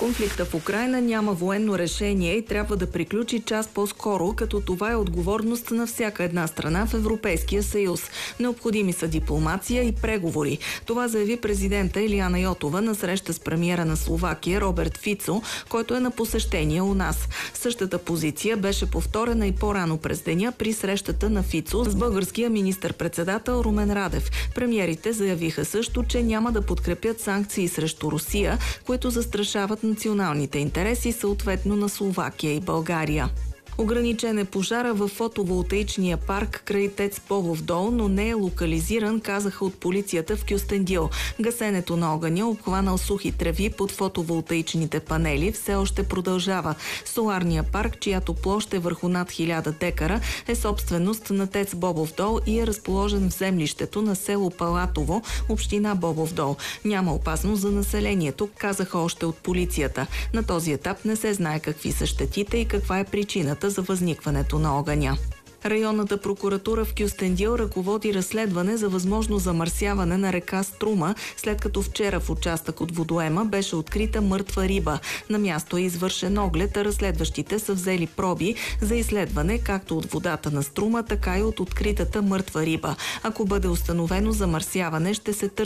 Конфликта в Украйна няма военно решение и трябва да приключи час по-скоро, като това е отговорност на всяка една страна в Европейския съюз. Необходими са дипломация и преговори. Това заяви президента Илияна Йотова на среща с премиера на Словакия Роберт Фицо, който е на посещение у нас. Същата позиция беше повторена и по-рано през деня при срещата на Фицо с българския министър-председател Румен Радев. Премиерите заявиха също, че няма да подкрепят санкции срещу Русия, които застрашават националните интереси, съответно на Словакия и България. Ограничен е пожара в фотоволтаичния парк край ТЕЦ Бобов дол, но не е локализиран, казаха от полицията в Кюстендил. Гасенето на огъня, обхванал сухи треви под фотоволтаичните панели, все още продължава. Соларния парк, чиято площ е върху над 1000 декара, е собственост на ТЕЦ Бобов дол и е разположен в землището на село Палатово, община Бобов дол. Няма опасност за населението, казаха още от полицията. На този етап не се знае какви са щетите и каква е причината за възникването на огъня. Районната прокуратура в Кюстендил ръководи разследване за възможно замърсяване на река Струма, след като вчера в участък от водоема беше открита мъртва риба. На място е извършен оглед, а разследващите са взели проби за изследване както от водата на Струма, така и от откритата мъртва риба. Ако бъде установено замърсяване, ще се търси